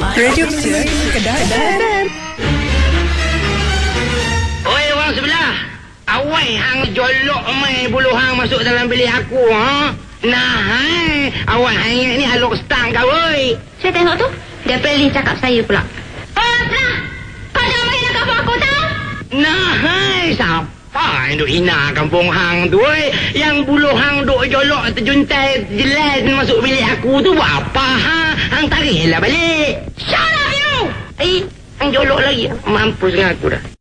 Radio Kedah. Oi, orang sebelah. Awai hang jolok mai bulu hang masuk dalam bilik aku, ha? Nah, hai. Awak hang ingat ni haluk stang kau, oi. Saya tengok tu, dia pilih cakap saya pula. Oh, Sebelah! Kau jangan main dekat aku, tahu? Nah, hai. Siapa yang duk hina kampung hang tu, oi? Yang bulu hang duk jolok terjuntai jelas masuk bilik aku tu buat apa, ha? Hang tariklah balik. Shut up, you! Hang jolok lagi. Mampus dengan aku dah.